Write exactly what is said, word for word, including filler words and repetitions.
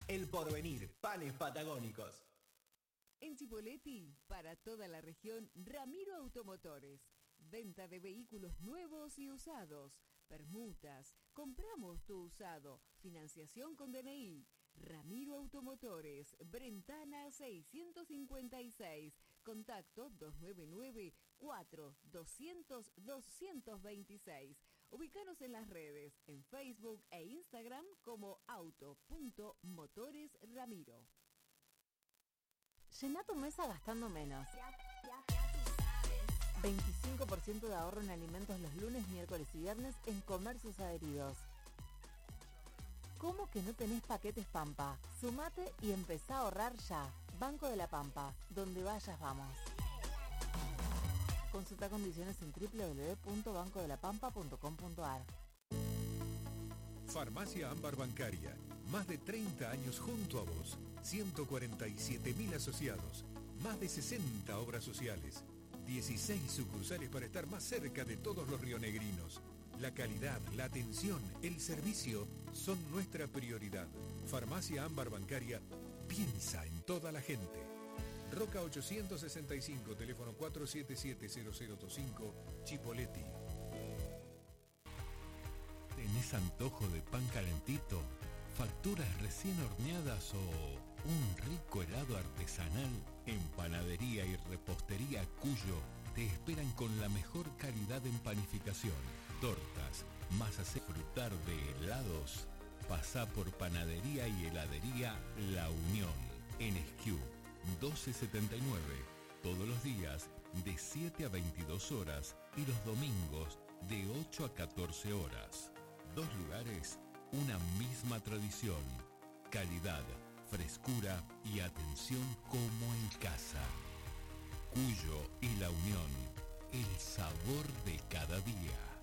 El Porvenir, panes patagónicos. En Chipoleti, para toda la región, Ramiro Automotores. Venta de vehículos nuevos y usados. Permutas. Compramos tu usado. Financiación con D N I. Ramiro Automotores. Brentana seiscientos cincuenta y seis. Contacto dos nueve nueve, cuatro doscientos, doscientos veintiséis. Ubícanos en las redes, en Facebook e Instagram como auto.motoresramiro. Llena tu mesa gastando menos. veinticinco por ciento de ahorro en alimentos los lunes, miércoles y viernes en Comercios Adheridos. ¿Cómo que no tenés paquetes Pampa? Sumate y empezá a ahorrar ya. Banco de la Pampa, donde vayas vamos. Consulta condiciones en doble u doble u doble u punto banco de la pampa punto com punto a r. Farmacia Ámbar Bancaria, más de treinta años junto a vos, ciento cuarenta y siete mil asociados, más de sesenta obras sociales, dieciséis sucursales para estar más cerca de todos los rionegrinos. La calidad, la atención, el servicio son nuestra prioridad. Farmacia Ámbar Bancaria piensa en toda la gente. Roca ochocientos sesenta y cinco, teléfono cuatro siete siete, cero cero dos cinco, Chipoleti. ¿Tenés antojo de pan calentito? ¿Facturas recién horneadas o un rico helado artesanal? En Panadería y Repostería Cuyo te esperan con la mejor calidad en panificación, tortas, masas de frutar de helados. Pasá por Panadería y Heladería La Unión, en Esquiú, doce setenta y nueve, todos los días de siete a veintidós horas y los domingos de ocho a catorce horas. Dos lugares, una misma tradición, calidad, frescura y atención como en casa. Cuyo y La Unión, el sabor de cada día.